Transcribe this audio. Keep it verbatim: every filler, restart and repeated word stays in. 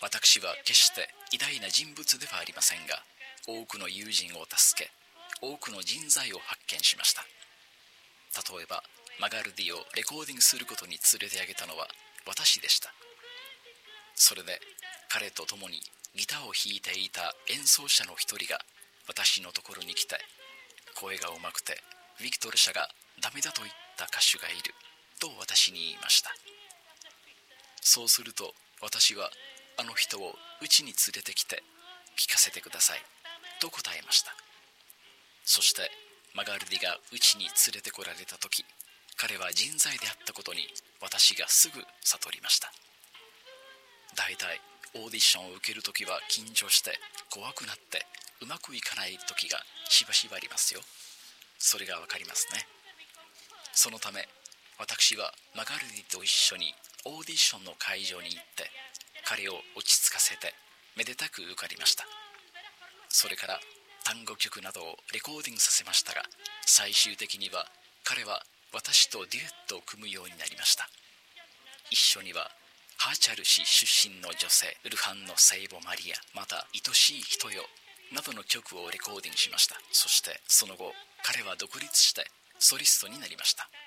私は決して偉大な人物ではありませんが、多くの友人を助け、多くの人材を発見しました。例えばマガルディをレコーディングすることに連れてあげたのは私でした。それで彼と共にギターを弾いていた演奏者の一人が私のところに来て、声がうまくてビクトル社がダメだと言った歌手がいると私に言いました。そうすると私はあの人をうちに連れてきて聴かせてくださいと答えました。そしてマガルディがうちに連れてこられた時、彼は人材であったことに私がすぐ悟りました。だいたいオーディションを受けるときは緊張して怖くなってうまくいかないときがしばしばありますよ。それがわかりますね。そのため私はマガルディと一緒にオーディションの会場に行って彼を落ち着かせてめでたく受かりました。それから単語曲などをレコーディングさせましたが、最終的には彼は私とデュエットを組むようになりました。一緒にはハーチャル市出身の女性ルハンの聖母マリア、また愛しい人よなどの曲をレコーディングしました。そしてその後彼は独立してソリストになりました。